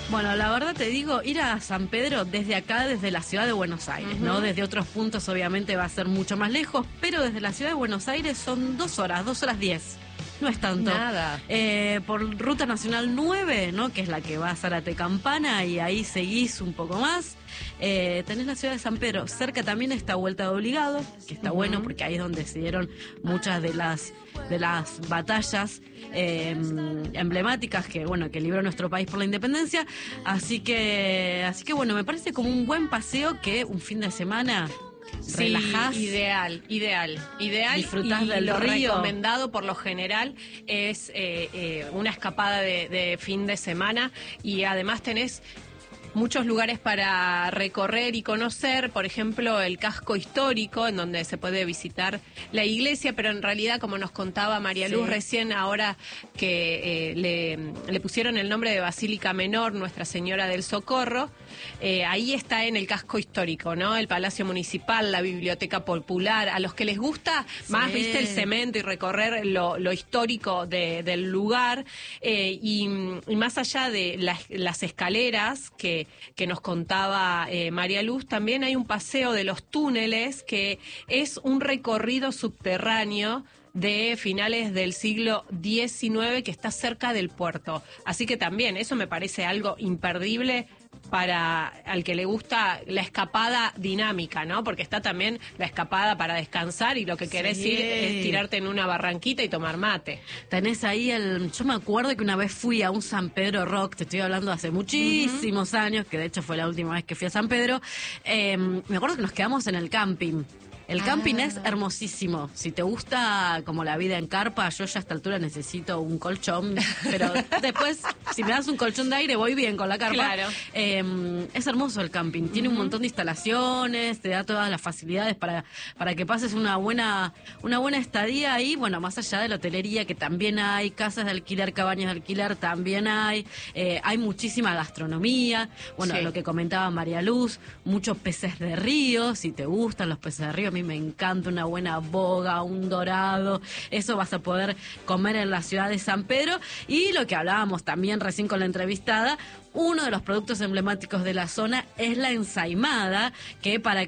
Bueno, la verdad te digo, ir a San Pedro desde acá, desde la ciudad de Buenos Aires, ¿no? Desde otros puntos obviamente va a ser mucho más lejos, pero desde la ciudad de Buenos Aires son 2 horas, 2 horas 10. No es tanto. Nada. Por Ruta Nacional 9, ¿no? Que es la que va a Zárate Campana, y ahí seguís un poco más. Tenés la ciudad de San Pedro. Cerca también está Vuelta de Obligado, que está bueno porque ahí es donde se dieron muchas de las batallas emblemáticas que libró nuestro país por la independencia. Así que bueno, me parece como un buen paseo que un fin de semana. Sí, relajás, ideal. Disfrutás y del lo río. recomendado por lo general es una escapada de fin de semana, y además tenés muchos lugares para recorrer y conocer, por ejemplo, el casco histórico, en donde se puede visitar la iglesia, pero en realidad, como nos contaba María Luz recién, ahora que le pusieron el nombre de Basílica Menor, Nuestra Señora del Socorro, ahí está en el casco histórico, ¿no? El Palacio Municipal, la Biblioteca Popular. A los que les gusta más, viste, el cemento y recorrer lo histórico del lugar, y más allá de las escaleras que nos contaba María Luz, también hay un paseo de los túneles, que es un recorrido subterráneo de finales del siglo XIX que está cerca del puerto. Así que también eso me parece algo imperdible para al que le gusta la escapada dinámica, ¿no? Porque está también la escapada para descansar, y lo que querés ir es tirarte en una barranquita y tomar mate. Tenés ahí yo me acuerdo que una vez fui a un San Pedro Rock, te estoy hablando hace muchísimos años, que de hecho fue la última vez que fui a San Pedro. Me acuerdo que nos quedamos en el camping. El camping es hermosísimo. Si te gusta como la vida en carpa, yo ya a esta altura necesito un colchón, pero después, si me das un colchón de aire, voy bien con la carpa. Claro. Es hermoso el camping. Tiene un montón de instalaciones, te da todas las facilidades para que pases una buena estadía ahí. Bueno, más allá de la hotelería, que también hay, casas de alquiler, cabañas de alquiler, también hay. Hay muchísima gastronomía. Bueno, lo que comentaba María Luz, muchos peces de río. Si te gustan los peces de río, a mí me encanta una buena boga, un dorado. Eso vas a poder comer en la ciudad de San Pedro. Y lo que hablábamos también recién con la entrevistada, uno de los productos emblemáticos de la zona es la ensaimada, que para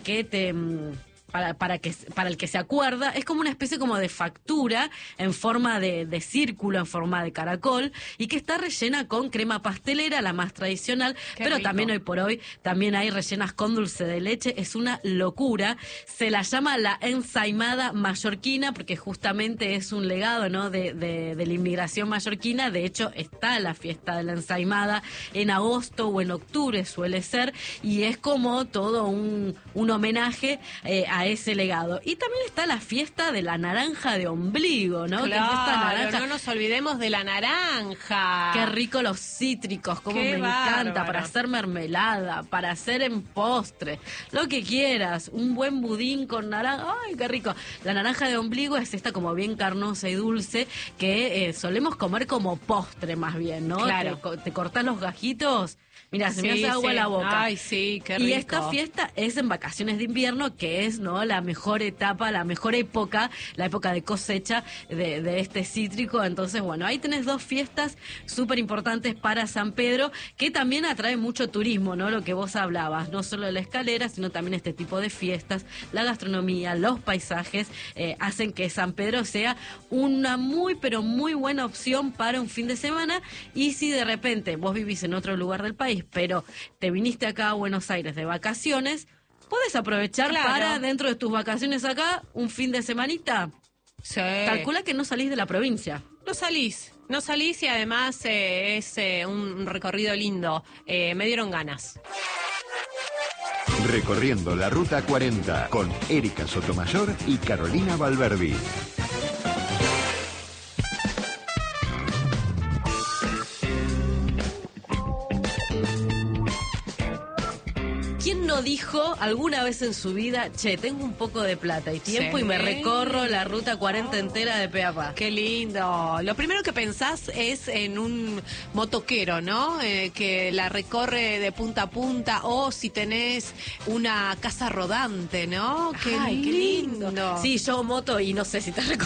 el que se acuerda, es como una especie como de factura en forma de círculo, en forma de caracol, y que está rellena con crema pastelera, la más tradicional. Qué pero rico. también hoy por hoy también hay rellenas con dulce de leche. Es una locura. Se la llama la ensaimada mallorquina porque justamente es un legado, ¿no? de la inmigración mallorquina. De hecho, está la fiesta de la ensaimada en agosto o en octubre, suele ser, y es como todo un homenaje a ese legado. Y también está la fiesta de la naranja de ombligo, ¿no? Claro, Que es esta naranja. no nos olvidemos de la naranja. Qué rico los cítricos, como Qué me encanta, bárbaro. para hacer mermelada, para hacer en postre, lo que quieras, un buen budín con naranja, ¡ay, qué rico! La naranja de ombligo es esta como bien carnosa y dulce que solemos comer como postre más bien, ¿no? Claro. Te cortás los gajitos. Mira, se me hace agua la boca. Ay, sí, qué rico. Y esta fiesta es en vacaciones de invierno, que es, ¿no?, la mejor etapa, la mejor época, la época de cosecha de este cítrico. Entonces, bueno, ahí tenés 2 fiestas súper importantes para San Pedro, que también atrae mucho turismo, ¿no? Lo que vos hablabas, no solo la escalera, sino también este tipo de fiestas, la gastronomía, los paisajes, hacen que San Pedro sea una muy, pero muy buena opción para un fin de semana. Y si de repente vos vivís en otro lugar del país, pero te viniste acá a Buenos Aires de vacaciones, podés aprovechar para, dentro de tus vacaciones acá, un fin de semanita. Sí. Calcula que no salís de la provincia. No salís y además es un recorrido lindo. Me dieron ganas. Recorriendo la Ruta 40 con Erika Sotomayor y Carolina Valverdi. ¿Quién no dijo alguna vez en su vida, che, tengo un poco de plata y tiempo y me recorro la Ruta 40 entera de pe a pa? Qué lindo. Lo primero que pensás es en un motoquero, ¿no? Que la recorre de punta a punta, o si tenés una casa rodante, ¿no? Ay, qué lindo. Sí, yo moto y no sé si te recorro.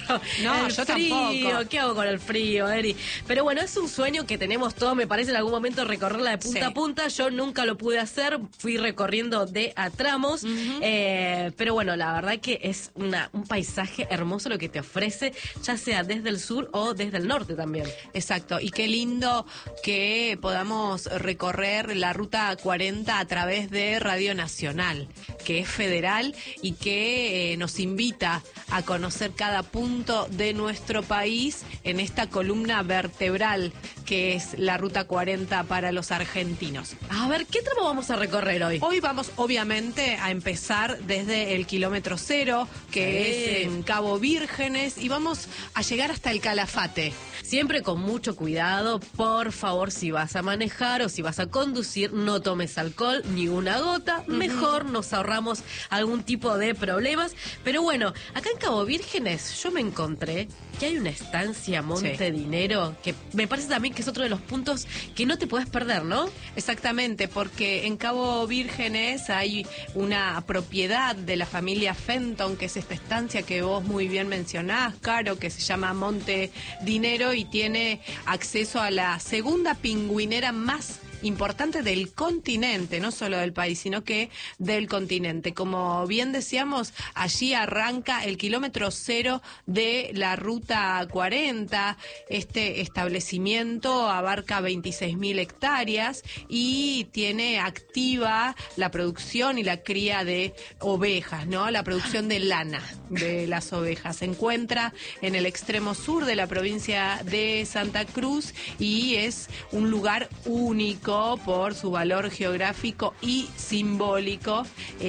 No, el yo frío, tampoco. ¿qué hago con el frío, Eri? Pero bueno, es un sueño que tenemos todos, me parece, en algún momento recorrerla de punta a punta. Yo nunca lo pude hacer, fui recorriendo de a tramos, pero bueno, la verdad que es un paisaje hermoso lo que te ofrece, ya sea desde el sur o desde el norte también. Exacto, y qué lindo que podamos recorrer la Ruta 40 a través de Radio Nacional, que es federal y que nos invita a conocer cada punto de nuestro país en esta columna vertebral que es la Ruta 40 para los argentinos. A ver, ¿qué tramo vamos a recorrer hoy? Hoy vamos obviamente a empezar desde el kilómetro 0, que es en Cabo Vírgenes, y vamos a llegar hasta el Calafate. Siempre con mucho cuidado, por favor, si vas a manejar o si vas a conducir, no tomes alcohol ni una gota, mejor nos ahorramos algún tipo de problemas. Pero bueno, acá en Cabo Vírgenes yo me encontré que hay una estancia Monte Dinero, que me parece también que es otro de los puntos que no te puedes perder, ¿no? Exactamente, porque en Cabo Vírgenes hay una propiedad de la familia Fenton, que es esta estancia que vos muy bien mencionás, Caro, que se llama Monte Dinero y tiene acceso a la segunda pingüinera más importante del continente, no solo del país, sino que del continente. Como bien decíamos, allí arranca el kilómetro 0 de la Ruta 40. Este establecimiento abarca 26.000 hectáreas y tiene activa la producción y la cría de ovejas, ¿no? La producción de lana de las ovejas. Se encuentra en el extremo sur de la provincia de Santa Cruz y es un lugar único por su valor geográfico y simbólico.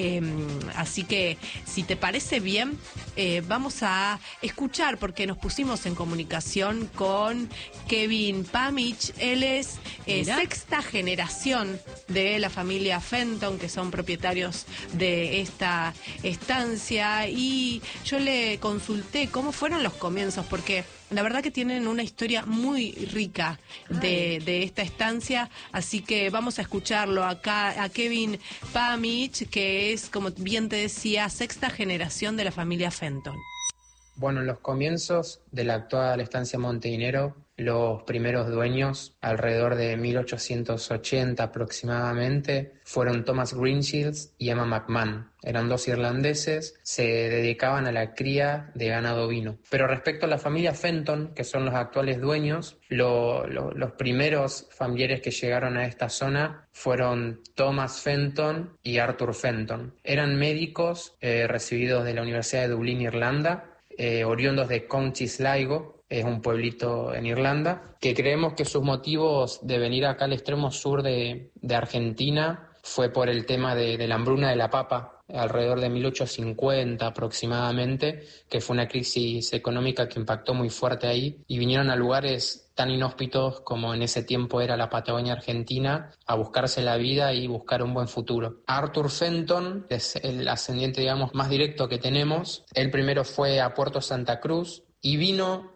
Así que, si te parece bien, vamos a escuchar, porque nos pusimos en comunicación con Kevin Pamich. Él es sexta generación de la familia Fenton, que son propietarios de esta estancia, y yo le consulté cómo fueron los comienzos, porque la verdad que tienen una historia muy rica de esta estancia, así que vamos a escucharlo acá a Kevin Pamich, que es, como bien te decía, sexta generación de la familia Fenton. Bueno, en los comienzos de la actual estancia Monte Dinero, los primeros dueños, alrededor de 1880 aproximadamente, fueron Thomas Greenshields y Emma McMahon. Eran dos irlandeses, se dedicaban a la cría de ganado ovino. Pero respecto a la familia Fenton, que son los actuales dueños, los primeros familiares que llegaron a esta zona fueron Thomas Fenton y Arthur Fenton. Eran médicos recibidos de la Universidad de Dublín, Irlanda, oriundos de County Sligo, es un pueblito en Irlanda, que creemos que sus motivos de venir acá al extremo sur de Argentina fue por el tema de la hambruna de la papa, alrededor de 1850 aproximadamente, que fue una crisis económica que impactó muy fuerte ahí, y vinieron a lugares tan inhóspitos como en ese tiempo era la Patagonia Argentina, a buscarse la vida y buscar un buen futuro. Arthur Fenton es el ascendiente, digamos, más directo que tenemos. Él primero fue a Puerto Santa Cruz y vino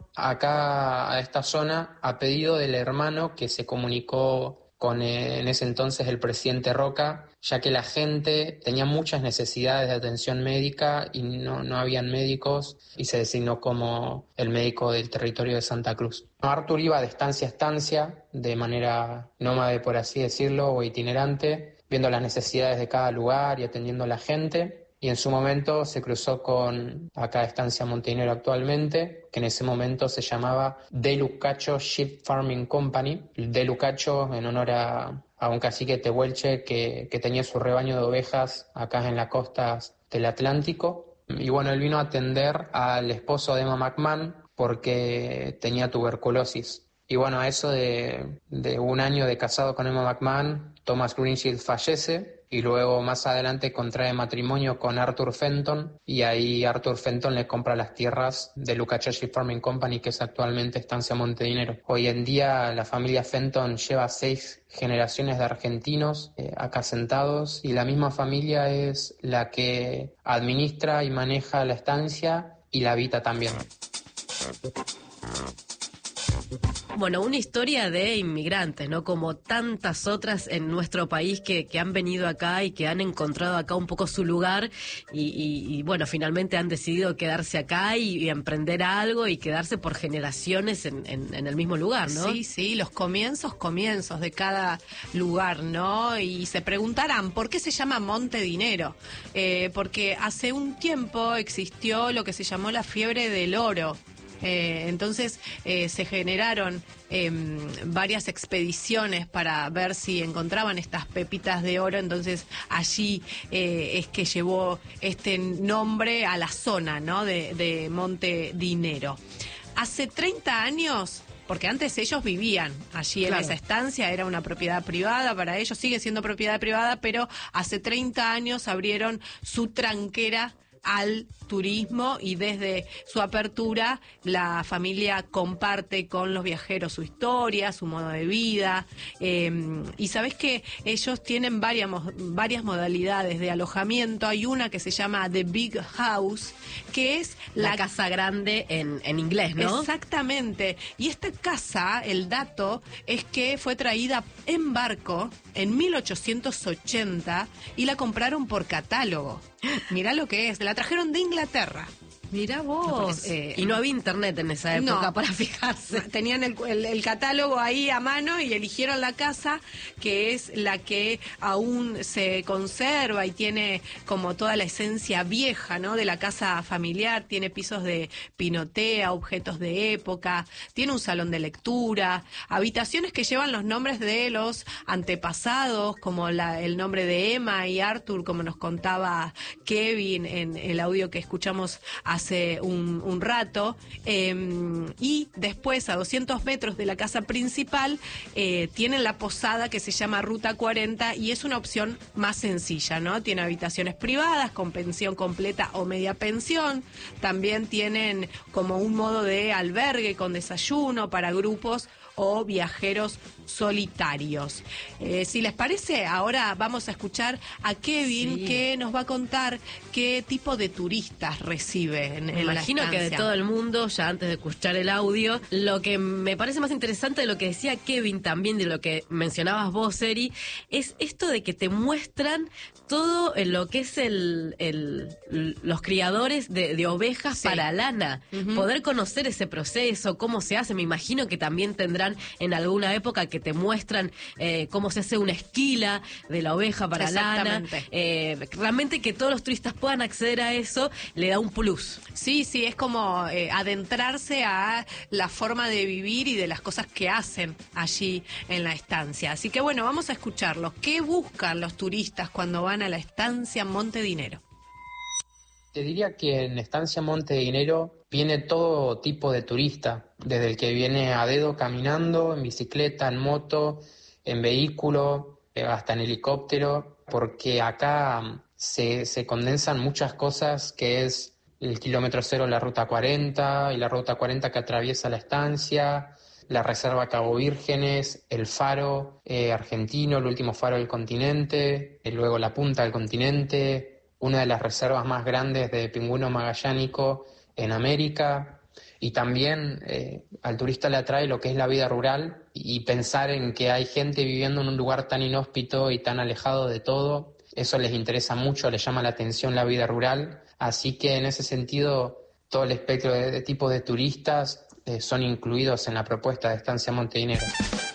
acá a esta zona a pedido del hermano que se comunicó con en ese entonces el presidente Roca, ya que la gente tenía muchas necesidades de atención médica y no habían médicos, y se designó como el médico del territorio de Santa Cruz. Arthur iba de estancia a estancia, de manera nómade, por así decirlo, o itinerante, viendo las necesidades de cada lugar y atendiendo a la gente. Y en su momento se cruzó con acá estancia Monte Dinero actualmente, que en ese momento se llamaba De Lucacho Sheep Farming Company. De Lucacho en honor a un cacique tehuelche que tenía su rebaño de ovejas acá en las costas del Atlántico. Y bueno, él vino a atender al esposo de Emma McMahon porque tenía tuberculosis. Y bueno, a eso de un año de casado con Emma McMahon, Thomas Greenshield fallece. Y luego más adelante contrae matrimonio con Arthur Fenton, y ahí Arthur Fenton le compra las tierras de Lucacho Sheep Farming Company, que es actualmente estancia Monte Dinero. Hoy en día la familia Fenton lleva 6 generaciones de argentinos acá sentados, y la misma familia es la que administra y maneja la estancia y la habita también. Bueno, una historia de inmigrantes, ¿no? Como tantas otras en nuestro país que han venido acá y que han encontrado acá un poco su lugar y bueno, finalmente han decidido quedarse acá y emprender algo y quedarse por generaciones en el mismo lugar, ¿no? Sí, sí, los comienzos de cada lugar, ¿no? Y se preguntarán, ¿por qué se llama Monte Dinero? Porque hace un tiempo existió lo que se llamó la fiebre del oro. Entonces se generaron varias expediciones para ver si encontraban estas pepitas de oro, entonces allí es que llevó este nombre a la zona, ¿no? de Monte Dinero. Hace 30 años... Porque antes ellos vivían allí en esa estancia, era una propiedad privada para ellos, sigue siendo propiedad privada, pero hace 30 años abrieron su tranquera al turismo y desde su apertura la familia comparte con los viajeros su historia, su modo de vida y sabes que ellos tienen varias modalidades de alojamiento. Hay una que se llama The Big House, que es la casa grande en inglés, ¿no? Exactamente. Y esta casa, el dato es que fue traída en barco en 1880 y la compraron por catálogo. Mirá lo que es, la trajeron de Inglaterra. Mirá vos. Y no había internet en esa época para fijarse. Tenían el catálogo ahí a mano y eligieron la casa, que es la que aún se conserva y tiene como toda la esencia vieja, ¿no? De la casa familiar. Tiene pisos de pinotea, objetos de época, tiene un salón de lectura, habitaciones que llevan los nombres de los antepasados, como el nombre de Emma y Arthur, como nos contaba Kevin en el audio que escuchamos hace un rato, y después a 200 metros de la casa principal tienen la posada que se llama Ruta 40 y es una opción más sencilla, ¿no? Tiene habitaciones privadas con pensión completa o media pensión, también tienen como un modo de albergue con desayuno para grupos o viajeros solitarios. Si les parece, ahora vamos a escuchar a Kevin, que nos va a contar qué tipo de turistas recibe en la imagino estancia. Que de todo el mundo, ya antes de escuchar el audio. Lo que me parece más interesante de lo que decía Kevin también, de lo que mencionabas vos, Eri, es esto de que te muestran todo lo que es los criadores de ovejas para lana. Poder conocer ese proceso, cómo se hace. Me imagino que también tendrán en alguna época que te muestran cómo se hace una esquila de la oveja para lana. Realmente que todos los turistas puedan acceder a eso le da un plus. Sí, sí, es como adentrarse a la forma de vivir y de las cosas que hacen allí en la estancia. Así que bueno, vamos a escucharlos. ¿Qué buscan los turistas cuando van a la estancia Monte Dinero? Te diría que en Estancia Monte Dinero viene todo tipo de turista, desde el que viene a dedo caminando, en bicicleta, en moto, en vehículo, hasta en helicóptero, porque acá se condensan muchas cosas, que es el kilómetro cero, la Ruta 40, y la Ruta 40 que atraviesa la estancia, la Reserva Cabo Vírgenes, el faro argentino, el último faro del continente, y luego la punta del continente, una de las reservas más grandes de pingüino magallánico en América, y también al turista le atrae lo que es la vida rural y pensar en que hay gente viviendo en un lugar tan inhóspito y tan alejado de todo, eso les interesa mucho, les llama la atención la vida rural, así que en ese sentido todo el espectro de tipos de turistas son incluidos en la propuesta de Estancia Monte Dinero.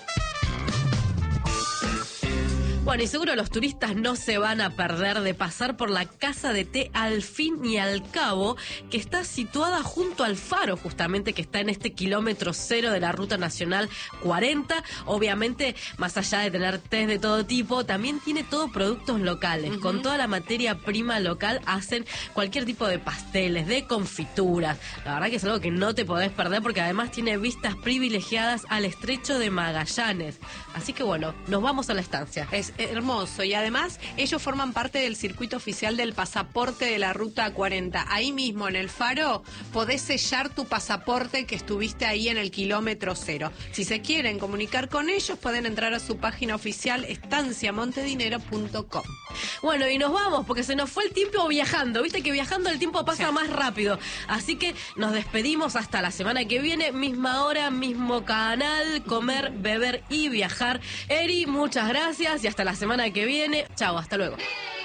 Bueno, y seguro los turistas no se van a perder de pasar por la casa de té Al Fin y Al Cabo, que está situada junto al faro, justamente, que está en este kilómetro cero de la Ruta Nacional 40. Obviamente, más allá de tener tés de todo tipo, también tiene todo productos locales. Con toda la materia prima local hacen cualquier tipo de pasteles, de confituras. La verdad que es algo que no te podés perder, porque además tiene vistas privilegiadas al Estrecho de Magallanes. Así que bueno, nos vamos a la estancia. Hermoso, y además ellos forman parte del circuito oficial del pasaporte de la Ruta 40. Ahí mismo en el Faro podés sellar tu pasaporte que estuviste ahí en el kilómetro cero. Si se quieren comunicar con ellos, pueden entrar a su página oficial estanciamontedinero.com. Bueno, y nos vamos porque se nos fue el tiempo viajando. Viste que viajando el tiempo pasa más rápido. Así que nos despedimos hasta la semana que viene. Misma hora, mismo canal. Comer, beber y viajar. Eri, muchas gracias y hasta la semana que viene. Chao, hasta luego.